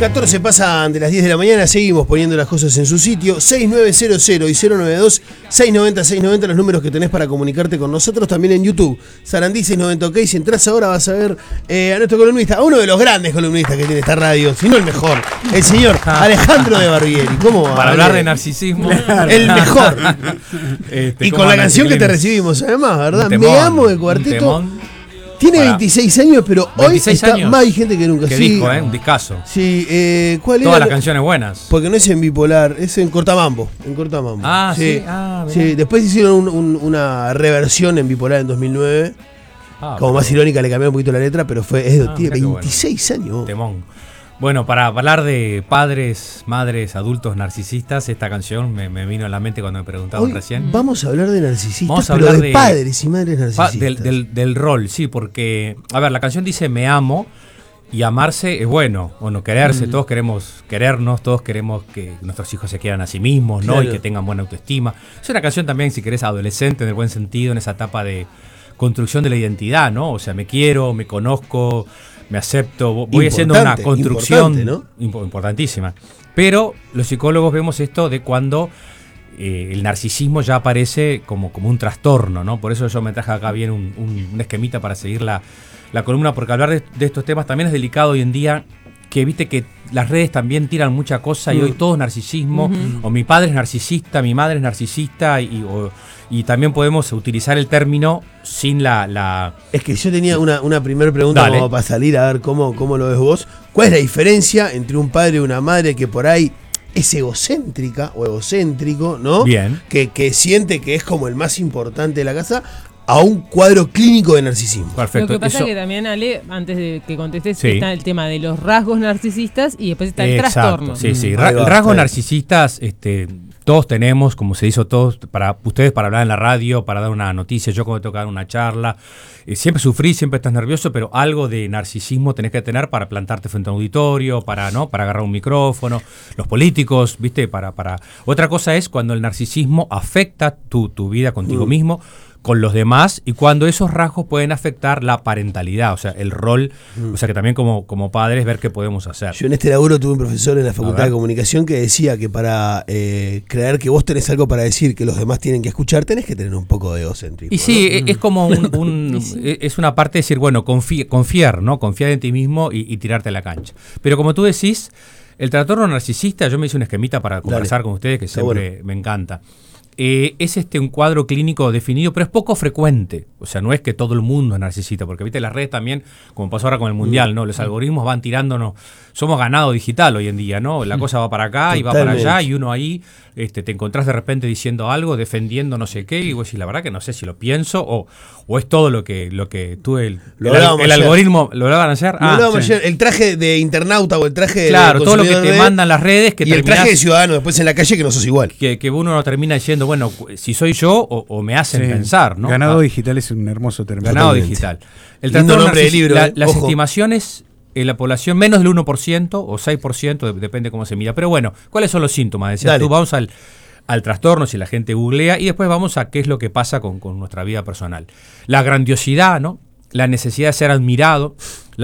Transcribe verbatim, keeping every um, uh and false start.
catorce pasan de las diez de la mañana, seguimos poniendo las cosas en su sitio. seis nueve cero cero y cero nueve dos, seis nueve cero, seis nueve cero, los números que tenés para comunicarte con nosotros. También en YouTube, Sarandí seiscientos noventa, ok. Si entras ahora vas a ver eh, a nuestro columnista, a uno de los grandes columnistas que tiene esta radio, si no el mejor, el señor Alejandro de Barbieri. ¿Cómo va? Para hablar de narcisismo. El mejor. Este, y con la canción que te recibimos, además, ¿verdad? Temón, Me amo de Cuarteto. Tiene Para veintiséis años, pero hoy está años. más vigente que nunca. Qué sí, disco, ¿eh? Un discazo. Sí, eh, ¿cuál Todas era? las canciones buenas. Porque no es en Bipolar, es en Cortamambo. En Cortamambo. Ah, sí. sí. Ah, sí. Después hicieron un, un, una reversión en Bipolar en dos mil nueve. Ah, como más irónica, le cambió un poquito la letra, pero fue es, ah, tiene veintiséis bueno. años. Temón. Bueno, para hablar de padres, madres, adultos narcisistas, esta canción me, me vino a la mente cuando me preguntaban Hoy recién. Vamos a hablar de narcisistas, vamos a pero hablar de, de padres y madres narcisistas. Del, del, del rol, sí, porque, a ver, la canción dice me amo y amarse es bueno, bueno, quererse, mm. todos queremos querernos, todos queremos que nuestros hijos se quieran a sí mismos, ¿no? Claro. Y que tengan buena autoestima. Es una canción también, si querés, adolescente, en el buen sentido, en esa etapa de construcción de la identidad, ¿no? O sea, me quiero, me conozco, me acepto, voy Importante, haciendo una construcción ¿no? importantísima. Pero los psicólogos vemos esto de cuando eh, el narcisismo ya aparece como, como un trastorno, ¿no? Por eso yo me traje acá bien un, un, un esquemita para seguir la, la columna, porque hablar de, de estos temas también es delicado hoy en día, que viste que las redes también tiran mucha cosa y mm. hoy todo es narcisismo, uh-huh. o mi padre es narcisista, mi madre es narcisista, y, o, y también podemos utilizar el término sin la... la... Es que yo tenía una, una primera pregunta como para salir a ver cómo, cómo lo ves vos. ¿Cuál es la diferencia entre un padre y una madre que por ahí es egocéntrica o egocéntrico, ¿no? Bien. Que, que siente que es como el más importante de la casa, a un cuadro clínico de narcisismo? Perfecto. Lo que pasa es que también, Ale, antes de que contestes, sí. está el tema de los rasgos narcisistas y después está el Exacto. trastorno. Sí, sí. Ra va, rasgos narcisistas, este, todos tenemos, como se hizo todos, para ustedes para hablar en la radio, para dar una noticia, yo como tengo que dar una charla. Eh, siempre sufrí, siempre estás nervioso, pero algo de narcisismo tenés que tener para plantarte frente a un auditorio, para, ¿no? para agarrar un micrófono. Los políticos, ¿viste? Para, para... Otra cosa es cuando el narcisismo afecta tu, tu vida contigo mm. mismo, con los demás, y cuando esos rasgos pueden afectar la parentalidad, o sea, el rol, mm. o sea, que también como, como padres ver qué podemos hacer. Yo en este laburo tuve un profesor en la Facultad de Comunicación que decía que para eh, creer que vos tenés algo para decir que los demás tienen que escuchar, tenés que tener un poco de egocéntrico. Y sí, ¿no? es como un, un sí. es una parte de decir, bueno, confi confiar, ¿no? Confiar en ti mismo y, y tirarte a la cancha. Pero como tú decís, el trastorno narcisista, yo me hice un esquemita para conversar Dale. con ustedes, que siempre bueno. me encanta. Eh, es este un cuadro clínico definido, pero es poco frecuente. O sea, no es que todo el mundo es narcisista, porque viste las redes también, como pasó ahora con el mundial, ¿no? Los algoritmos van tirándonos, somos ganado digital hoy en día, ¿no? La cosa va para acá Totalmente. y va para allá, y uno ahí este, te encontrás de repente diciendo algo, defendiendo no sé qué, y vos decís, la verdad que no sé si lo pienso, o, o es todo lo que, lo que tú, el, el, el, el algoritmo, ¿lo van a hacer? Lo ah, sí. ayer. El traje de internauta o el traje claro, de todo lo que te mandan las redes, que y el traje de ciudadano después en la calle que no sos igual. Que, que uno no termina diciendo, bueno, si soy yo o, o me hacen sí. pensar, ¿no? Ganado ah. digital es un hermoso término. Ganado Totalmente. digital. El Lindo nombre de libro. La, eh. las Ojo. estimaciones en la población, menos del uno por ciento o seis por ciento, depende cómo se mira. Pero bueno, ¿cuáles son los síntomas? Decías tú, vamos al, al trastorno, si la gente googlea, y después vamos a qué es lo que pasa con, con nuestra vida personal. La grandiosidad, ¿no? La necesidad de ser admirado. La